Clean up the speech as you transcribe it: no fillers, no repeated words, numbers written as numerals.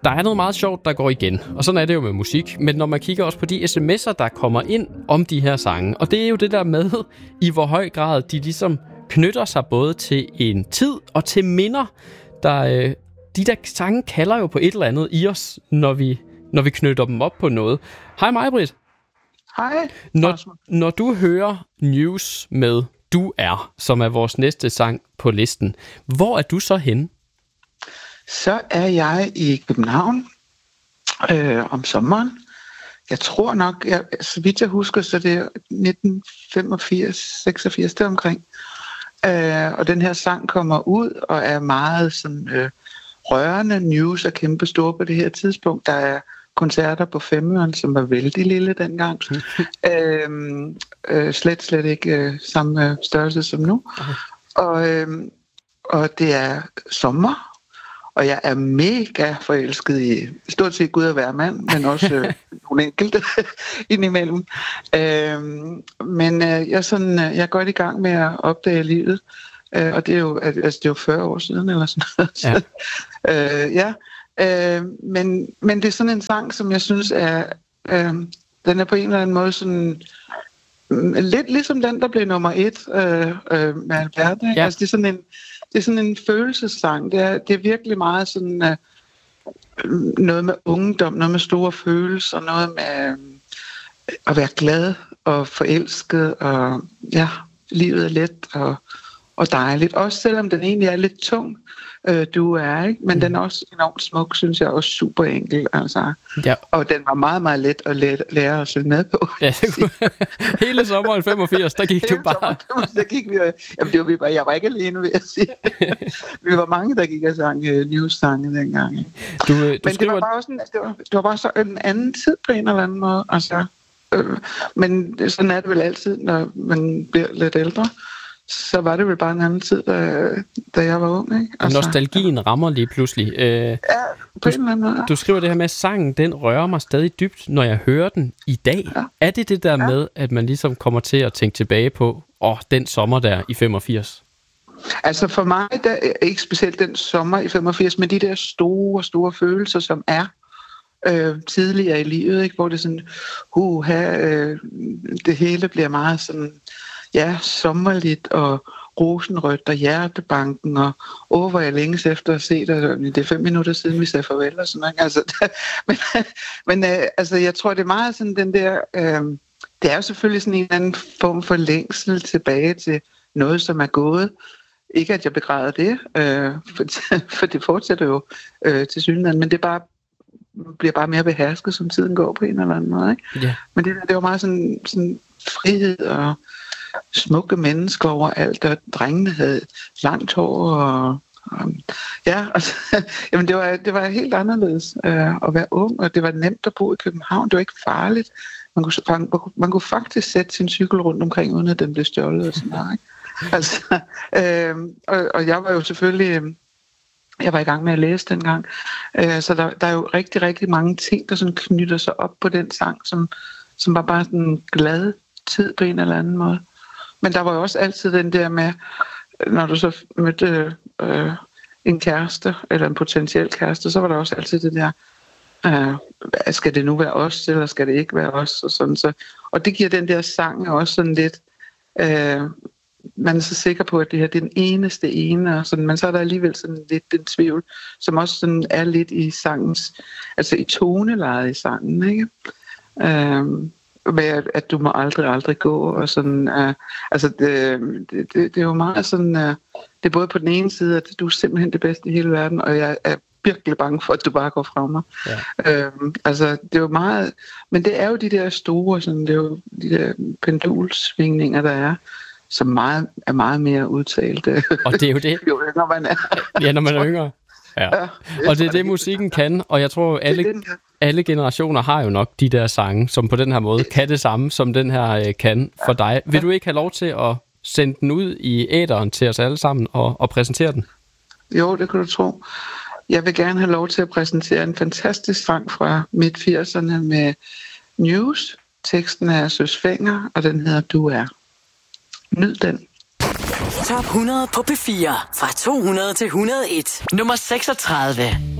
der er noget meget sjovt, der går igen. Og sådan er det jo med musik. Men når man kigger også på de sms'er, der kommer ind om de her sange. Og det er jo det der med, i hvor høj grad de ligesom knytter sig både til en tid og til minder. De der sange kalder jo på et eller andet i os, når vi knytter dem op på noget. Hej Maj-Brit. Hej. Når du hører News med Du Er, som er vores næste sang på listen, hvor er du så henne? Så er jeg i København om sommeren. Jeg tror nok, så vidt jeg husker, så det er 1985-86 deromkring. Og den her sang kommer ud og er meget sådan rørende. News er kæmpe store på det her tidspunkt. Der er koncerter på Femøren, som var vældig lille dengang. Slet ikke samme størrelse som nu. Og det er sommer, og jeg er mega forelsket i stort set Gud og hver mand, men også nogle enkelte indimellem. Men jeg er godt i gang med at opdage livet, og det er jo 40 år siden eller sådan noget. Ja. Men det er sådan en sang, som jeg synes er, den er på en eller anden måde sådan lidt ligesom den, der blev nummer 1 med Albert. Ja. Altså, det er sådan en følelsessang. Det er virkelig meget sådan noget med ungdom, noget med store følelser, noget med at være glad og forelsket, og ja, livet er let og dejligt. Også selvom den egentlig er lidt tung, Du Er, ikke? Men den er også enormt smuk, synes jeg, også super enkel, altså. Ja. Og den var meget, meget let at lære at synge med på. Ja, hele sommeren 85, der gik du bare. Der gik vi, jamen det var vi bare, jeg var ikke alene, vil jeg sige. Vi var mange, der gik og sang news-sange dengang. Ikke? Men det var bare sådan, det var bare så en anden tid på en eller anden måde, altså. Men sådan er det vel altid, når man bliver lidt ældre. Så var det vel bare en anden tid, da jeg var ung, ikke? Altså, nostalgien rammer lige pludselig. Ja, på en eller anden måde. Du skriver det her med, at sangen, den rører mig stadig dybt, når jeg hører den i dag. Ja. Er det der med, at man ligesom kommer til at tænke tilbage på, den sommer der i 85? Altså for mig, der ikke specielt den sommer i 85, men de der store, store følelser, som er tidligere i livet, ikke? Hvor det sådan, det hele bliver meget sådan, ja, sommerligt og rosenrødt og hjertebanken og hvor jeg længes efter at se dig. Det er 5 minutter siden, vi sagde farvel og sådan noget. Altså, men altså, jeg tror, det er meget sådan den der, det er jo selvfølgelig sådan en anden form for længsel tilbage til noget, som er gået. Ikke at jeg begræder det, for det fortsætter jo til synligheden, men det er bliver bare mere behersket, som tiden går på en eller anden måde. Ikke? Yeah. Men det var meget sådan frihed og smukke mennesker overalt, og drengene havde langt hår, og altså, jamen det var helt anderledes at være ung, og det var nemt at bo i København, det var ikke farligt. Man kunne faktisk sætte sin cykel rundt omkring, uden at den blev stjålet og sådan noget. Ikke? Altså, og jeg var jo selvfølgelig, jeg var i gang med at læse dengang, så der er jo rigtig, rigtig mange ting, der sådan knytter sig op på den sang, som var bare sådan en glad tid på en eller anden måde. Men der var jo også altid den der med, når du så mødte en kæreste, eller en potentiel kæreste, så var der også altid det der, skal det nu være os, eller skal det ikke være os, og sådan så. Og det giver den der sang også sådan lidt, man er så sikker på, at det her det er den eneste ene, og sådan, men så er der alligevel sådan lidt den tvivl, som også sådan er lidt i sangens, altså i tonelejet i sangen, ikke? Med at du må aldrig gå, og sådan, altså det er jo meget sådan, det er både på den ene side, at du er simpelthen det bedste i hele verden, og jeg er virkelig bange for, at du bare går fra mig. Ja. Altså det er jo meget, men det er jo de der store, sådan, det er jo de der pendulsvingninger, der er, som er meget mere udtalt. Og det er jo det. Jo yngre man er. Ja, når man er yngre. Ja. Og det er det, musikken kan, og jeg tror, alle generationer har jo nok de der sange, som på den her måde kan det samme, som den her kan for dig. Vil du ikke have lov til at sende den ud i æteren til os alle sammen og præsentere den? Jo, det kan du tro. Jeg vil gerne have lov til at præsentere en fantastisk sang fra midt-80'erne med News. Teksten er Søs Fenger, og den hedder Du Er. Nyd den. Top 100 på P4 fra 200 til 101. Nummer 36.